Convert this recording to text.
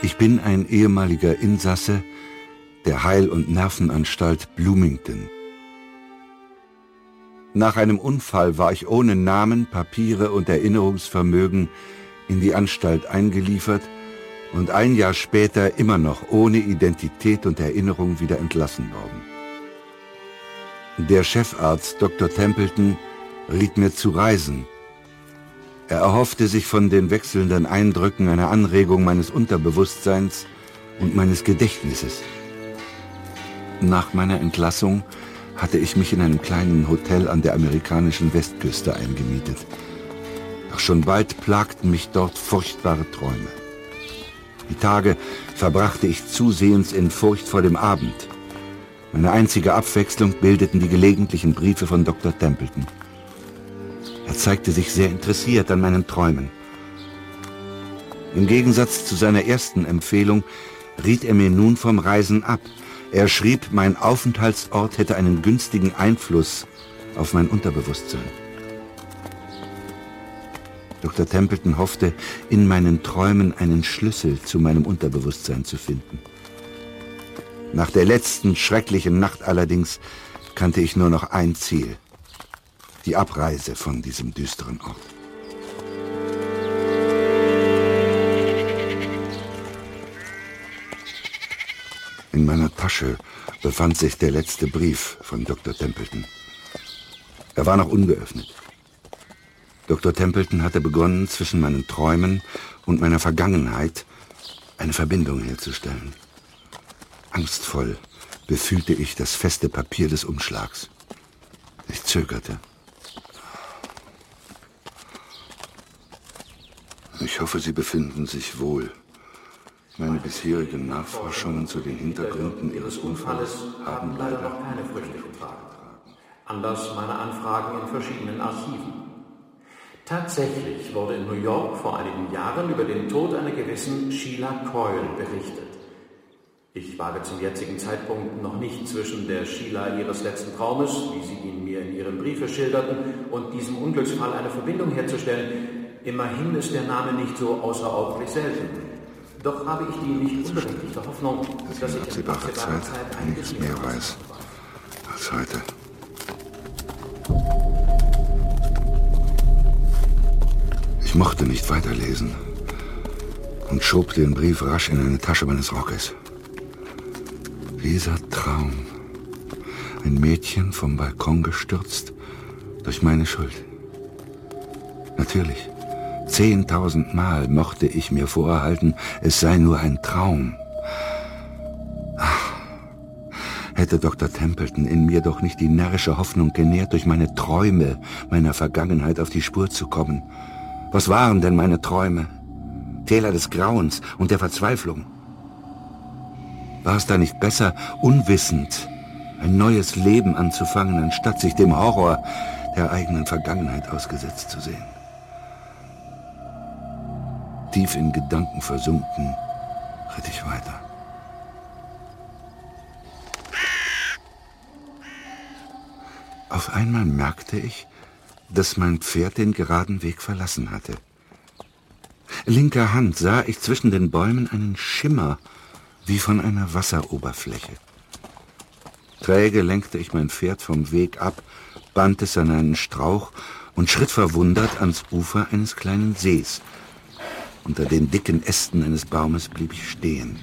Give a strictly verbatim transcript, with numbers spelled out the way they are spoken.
Ich bin ein ehemaliger Insasse der Heil- und Nervenanstalt Bloomington. Nach einem Unfall war ich ohne Namen, Papiere und Erinnerungsvermögen in die Anstalt eingeliefert und ein Jahr später immer noch ohne Identität und Erinnerung wieder entlassen worden. Der Chefarzt Doktor Templeton riet mir zu reisen. Er erhoffte sich von den wechselnden Eindrücken eine Anregung meines Unterbewusstseins und meines Gedächtnisses. Nach meiner Entlassung hatte ich mich in einem kleinen Hotel an der amerikanischen Westküste eingemietet. Doch schon bald plagten mich dort furchtbare Träume. Die Tage verbrachte ich zusehends in Furcht vor dem Abend. Meine einzige Abwechslung bildeten die gelegentlichen Briefe von Doktor Templeton. Er zeigte sich sehr interessiert an meinen Träumen. Im Gegensatz zu seiner ersten Empfehlung riet er mir nun vom Reisen ab. Er schrieb, mein Aufenthaltsort hätte einen günstigen Einfluss auf mein Unterbewusstsein. Doktor Templeton hoffte, in meinen Träumen einen Schlüssel zu meinem Unterbewusstsein zu finden. Nach der letzten schrecklichen Nacht allerdings kannte ich nur noch ein Ziel: die Abreise von diesem düsteren Ort. In meiner Tasche befand sich der letzte Brief von Doktor Templeton. Er war noch ungeöffnet. Doktor Templeton hatte begonnen, zwischen meinen Träumen und meiner Vergangenheit eine Verbindung herzustellen. Angstvoll befühlte ich das feste Papier des Umschlags. Ich zögerte. Ich hoffe, Sie befinden sich wohl. Meine bisherigen Nachforschungen zu den Hintergründen Ihres Unfalls haben leider noch keine Früchte getragen. Anlass meiner Anfragen in verschiedenen Archiven. Tatsächlich wurde in New York vor einigen Jahren über den Tod einer gewissen Sheila Coyle berichtet. Ich wage zum jetzigen Zeitpunkt noch nicht zwischen der Sheila ihres letzten Traumes, wie Sie ihn mir in Ihrem Briefe schilderten, und diesem Unglücksfall eine Verbindung herzustellen. Immerhin ist der Name nicht so außerordentlich selten. Doch habe ich die nicht unberechtigte Hoffnung, dass ich in absehbarer Zeit einiges mehr weiß als heute. Ich mochte nicht weiterlesen und schob den Brief rasch in eine Tasche meines Rockes. Dieser Traum. Ein Mädchen vom Balkon gestürzt durch meine Schuld. Natürlich. Zehntausend Mal mochte ich mir vorhalten, es sei nur ein Traum. Ach, hätte Doktor Templeton in mir doch nicht die närrische Hoffnung genährt, durch meine Träume meiner Vergangenheit auf die Spur zu kommen. Was waren denn meine Träume? Täler des Grauens und der Verzweiflung. War es da nicht besser, unwissend ein neues Leben anzufangen, anstatt sich dem Horror der eigenen Vergangenheit ausgesetzt zu sehen? Tief in Gedanken versunken, ritt ich weiter. Auf einmal merkte ich, dass mein Pferd den geraden Weg verlassen hatte. Linker Hand sah ich zwischen den Bäumen einen Schimmer, wie von einer Wasseroberfläche. Träge lenkte ich mein Pferd vom Weg ab, band es an einen Strauch und schritt verwundert ans Ufer eines kleinen Sees. Unter den dicken Ästen eines Baumes blieb ich stehen.